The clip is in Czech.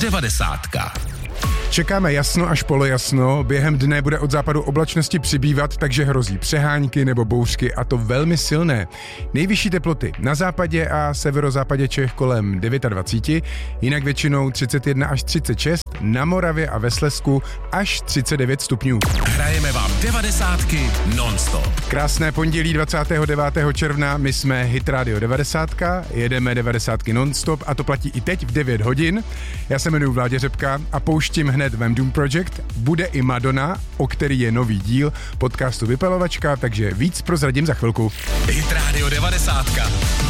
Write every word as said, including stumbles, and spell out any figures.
devadesátka. Čekáme jasno až polojasno, během dne bude od západu oblačnosti přibývat, takže hrozí přehánky nebo bouřky a to velmi silné. Nejvyšší teploty na západě a severozápadě Čech kolem dvacet devět, jinak většinou třicet jedna až třicet šest, na Moravě a ve Slezsku až třicet devět stupňů. Hrajeme vám devadesátky non-stop. Krásné pondělí dvacátého devátého června, my jsme Hit Radio devadesátka, jedeme devadesátky non-stop a to platí i teď v devět hodin. Já se jmenuji Vláďa Řepka a pouštím hned Vem Doom Project, bude i Madonna, o který je nový díl podcastu Vypalovačka, takže víc prozradím za chvilku. Hit Radio devadesátka.